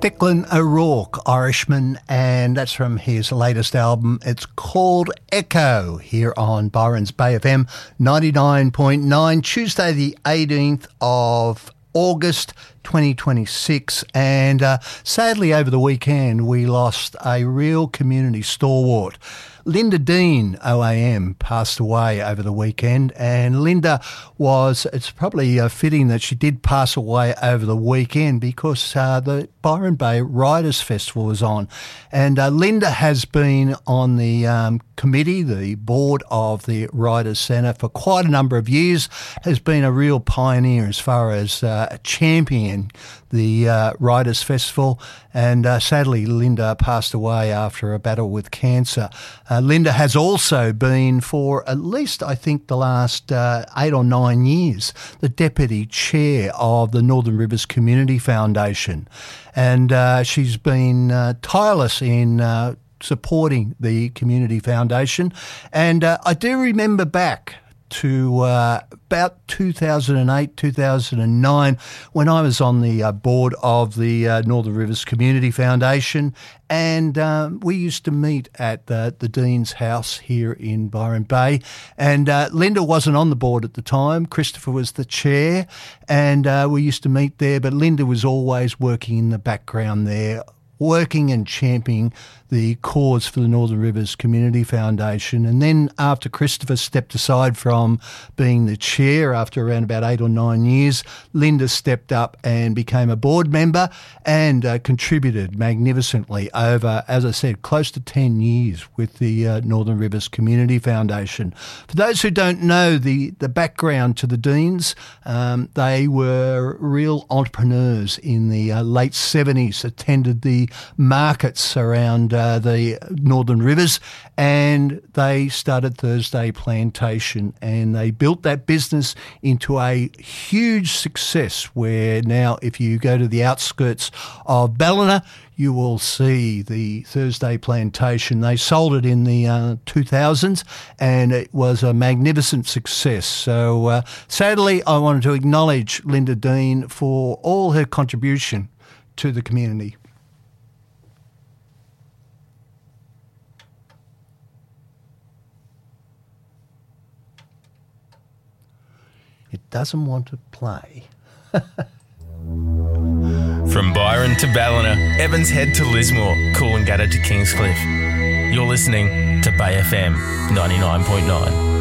Declan O'Rourke, Irishman, and that's from his latest album. It's called Echo, here on Byron's Bay FM 99.9, Tuesday the 18th of August 2026, and sadly over the weekend we lost a real community stalwart. Linda Dean, OAM, passed away over the weekend, and Linda it's probably fitting that she did pass away over the weekend because the Byron Bay Writers Festival was on, and Linda has been on the committee, the board of the Writers Centre for quite a number of years, has been a real pioneer as far as championing the Writers Festival, and sadly Linda passed away after a battle with cancer. Linda has also been, for at least I think the last 8 or 9 years, the Deputy Chair of the Northern Rivers Community Foundation, and she's been tireless in supporting the Community Foundation. And I do remember back to about 2008, 2009, when I was on the board of the Northern Rivers Community Foundation, and we used to meet at the Dean's house here in Byron Bay, and Linda wasn't on the board at the time. Christopher was the chair, and we used to meet there, but Linda was always working in the background there, working and championing the cause for the Northern Rivers Community Foundation. And then after Christopher stepped aside from being the chair after around about 8 or 9 years, Linda stepped up and became a board member and contributed magnificently over, as I said, close to 10 years with the Northern Rivers Community Foundation. For those who don't know the background to the Deans, they were real entrepreneurs in the late 70s, attended the markets around the Northern Rivers, and they started Thursday Plantation, and they built that business into a huge success where now if you go to the outskirts of Ballina, you will see the Thursday Plantation. They sold it in the 2000s, and it was a magnificent success. So sadly, I wanted to acknowledge Linda Dean for all her contribution to the community. It doesn't want to play. From Byron to Ballina, Evans Head to Lismore, Coolangatta to Kingscliff. You're listening to Bay FM 99.9.